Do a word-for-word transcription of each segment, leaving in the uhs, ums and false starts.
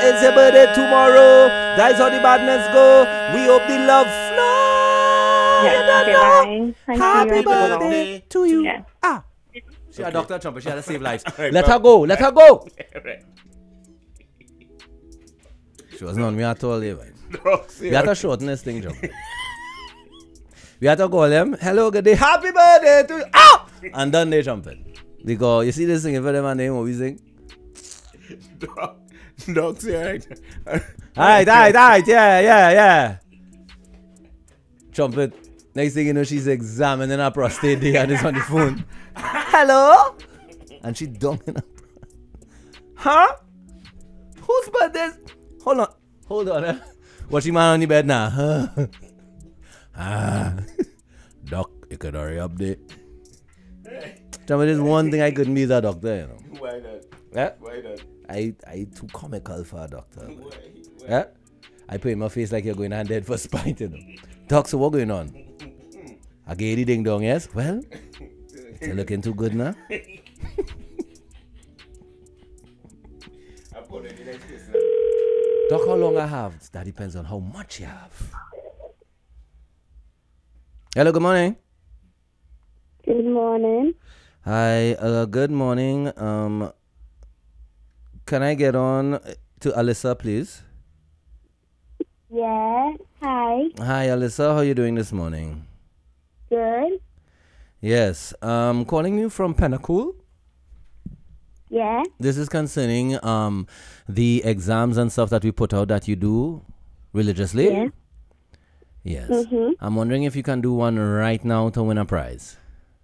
it's your birthday tomorrow. That's how the badness go. We hope the love flow. Yes, You don't know. Thank Happy you. birthday to you. Yeah. Ah. She had Doctor Trump, but she had to save lives. Right, Let bro. her go. Let her go. Right. She wasn't on me at all, eh, man. No, We had to shorten this thing, Joe. We had to call them, hello, good day, happy birthday to you. Ah! And then they jump in. Because you see this thing, if them and name what we sing? Doc, Doc's right. Alright, alright, alright, yeah, yeah, yeah. Trumpet. Next thing you know, she's examining her prostate day and is on the phone. Hello? And she dumping her. Huh? Whose birthday? Hold on. Hold on. Eh? What's she man on the bed now? Huh? Ah. Doc, you could hurry up there. Trumpet, there's one thing I couldn't be as a doctor, you know. Why not? Yeah? Why not? I I too comical for a doctor. Why? Why? Yeah? I put in my face like you're going on dead for spite, you know. Doc, so what going on? I get the ding dong, yes? Well, you're looking too good now. I put it in the next case. Doc, how long I have? That depends on how much you have. Hello, good morning. Good morning. Hi, uh, good morning. Um, can I get on to Alyssa, please? Yeah. Hi. Hi, Alyssa. How are you doing this morning? Good. Yes, um, calling you from Pinnacle. Yeah. This is concerning um the exams and stuff that we put out that you do religiously. Yeah. Yes. Mhm. I'm wondering if you can do one right now to win a prize.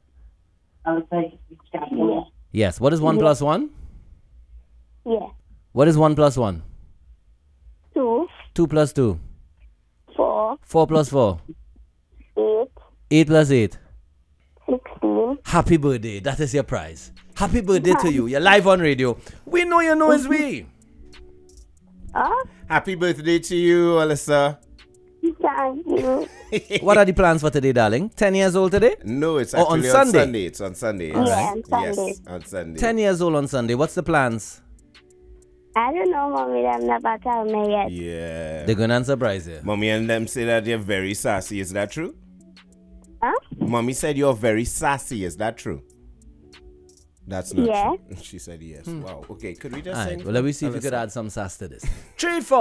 Yeah. Yes. What is one Yeah. plus one? Yeah. What is one plus one? Two, Two plus two. four, Four plus four. eight, Eight plus eight. sixteen. Happy birthday. That is your prize. Happy birthday to you. You're live on radio. We know you know it's we. Oh, Happy birthday to you, Alyssa. thank you. What are the plans for today, darling? Ten years old today? No, it's Oh, on actually on Sunday? Sunday. It's on Sunday. Yeah, Yes. on Sunday. Yes, on Sunday. Ten years old on Sunday. What's the plans? I don't know, mommy. Them never tell me yet. Yeah. They're going to surprise you. Mommy and them say that you're very sassy. Is that true? Huh? Mommy said you're very sassy. Is that true? That's not Yeah. true. She said yes. Wow. Okay. Could we just All sing? right. Well, let me see if we could Alyssa? add some sass to this. Three, four.